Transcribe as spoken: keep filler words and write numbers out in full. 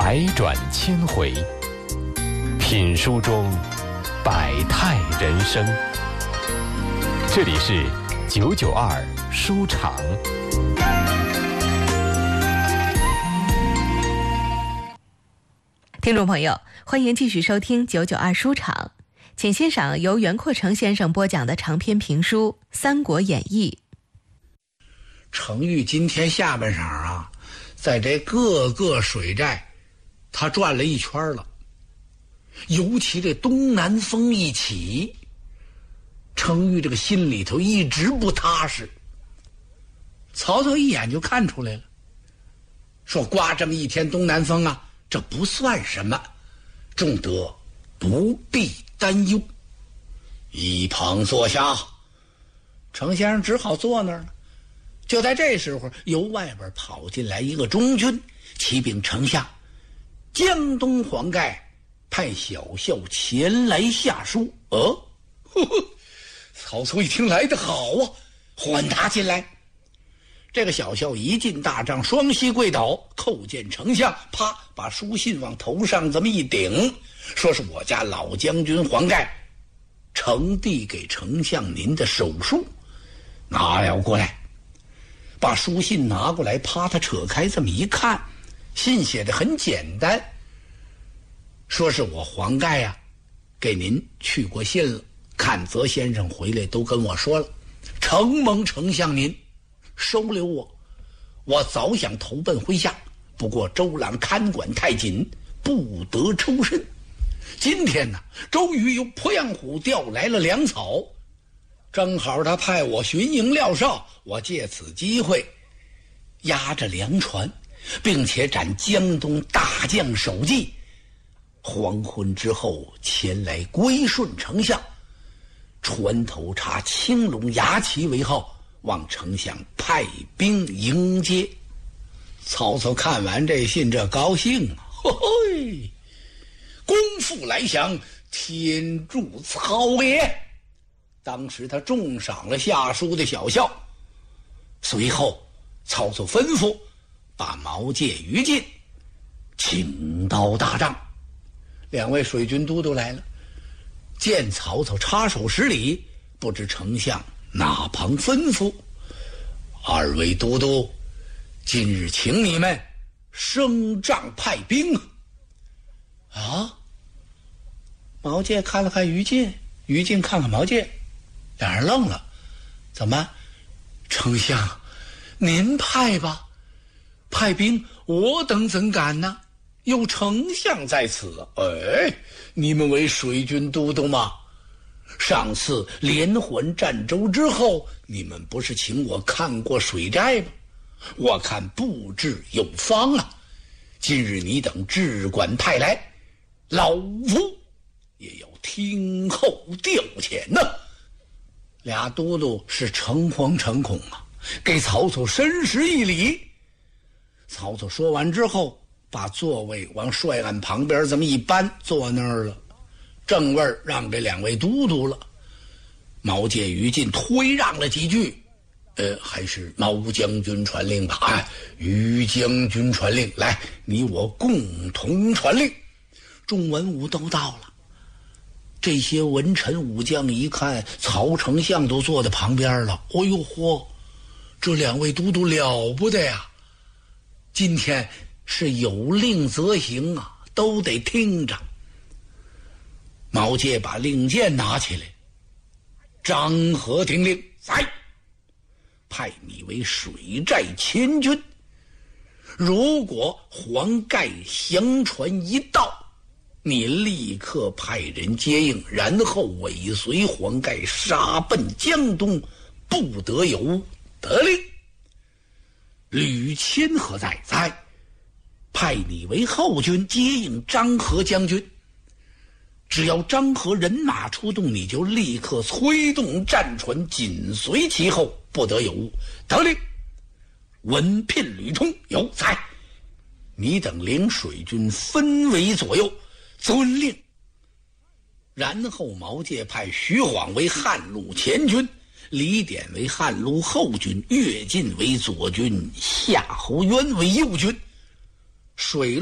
百转千回，品书中百态人生。这里是九九二书场。 听众朋友，欢迎继续收听九九二书场，请欣赏由袁阔成先生播讲的长篇评书《三国演义》。 程昱今天下半场啊，在这各个水寨他转了一圈了，尤其这东南风一起，程昱这个心里头一直不踏实。曹操一眼就看出来了，说刮这么一天东南风啊，这不算什么，仲德不必担忧。一旁坐下，程先生只好坐那儿了。就在这时候，由外边跑进来一个中军，启禀丞相，江东黄盖派小校前来下书。哦，呵呵，曹操一听来得好啊，唤他进来。这个小校一进大帐，双膝跪倒，叩见丞相，啪，把书信往头上这么一顶，说是我家老将军黄盖呈递给丞相您的手书，拿了过来。把书信拿过来，啪，他扯开这么一看，信写的很简单，说是我黄盖呀、啊、给您去过信了，阚泽先生回来都跟我说了，承蒙丞相您收留我，我早想投奔麾下，不过周郎看管太紧，不得抽身。今天呢，周瑜由鄱阳湖调来了粮草，正好他派我巡营廖绍，我借此机会押着粮船，并且斩江东大将首级，黄昏之后前来归顺丞相，船头插青龙牙旗为号，望丞相派兵迎接。曹操看完这信，这高兴啊，嘿嘿，功夫来降，天助操也。当时他重赏了下书的小校。随后曹操吩咐把毛玠、于禁请到大帐。两位水军都督来了，见曹操插手施礼，不知丞相哪旁吩咐。二位都督，今日请你们升帐派兵啊。毛玠看了看于禁，于禁看看毛玠，两人愣了。怎么，丞相您派吧，派兵我等怎敢呢？有丞相在此。哎，你们为水军都督吗？上次连环战舟之后，你们不是请我看过水寨吗？我看布置有方啊，今日你等只管派来，老夫也要听候调遣呢。俩都督是诚惶诚恐啊，给曹操深施一礼。曹操说完之后，把座位往帅案旁边这么一搬，坐那儿了，正位让给两位都督了。毛玠、于禁推让了几句，呃，还是毛将军传令吧。哎，于将军传令，来，你我共同传令。众文武都到了。这些文臣武将一看曹丞相都坐在旁边了，哦呦嚯，这两位都督了不得呀！今天是有令则行啊，都得听着。毛玠把令箭拿起来，张合听令，在，派你为水寨前军，如果黄盖降船一到，你立刻派人接应，然后尾随黄盖杀奔江东，不得有误。得令。吕谦何在？在，派你为后军接应张合将军。只要张合人马出动，你就立刻催动战船紧随其后，不得有误。得令。文聘、吕通有在，你等领水军分为左右。遵令。然后毛玠派徐晃为汉路前军，李典为汉路后军，乐进为左军，夏侯渊为右军。水